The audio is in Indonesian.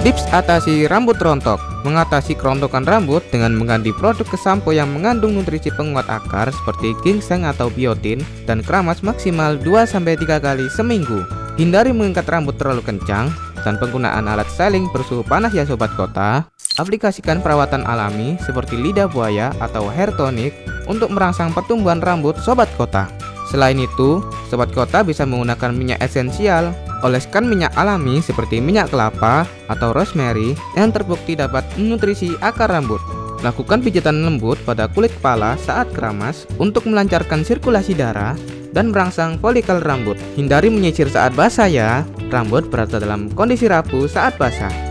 Tips atasi rambut rontok. Mengatasi kerontokan rambut dengan mengganti produk kesampo yang mengandung nutrisi penguat akar seperti ginseng atau biotin dan keramas maksimal 2-3 kali seminggu. Hindari mengikat rambut terlalu kencang dan penggunaan alat styling bersuhu panas ya sobat kota. Aplikasikan perawatan alami seperti lidah buaya atau hair tonic untuk merangsang pertumbuhan rambut sobat kota. Selain itu, sobat kota bisa menggunakan minyak esensial. Oleskan minyak alami seperti minyak kelapa atau rosemary yang terbukti dapat menutrisi akar rambut. Lakukan pijatan lembut pada kulit kepala saat keramas untuk melancarkan sirkulasi darah dan merangsang folikel rambut. Hindari menyisir saat basah ya, rambut berada dalam kondisi rapuh saat basah.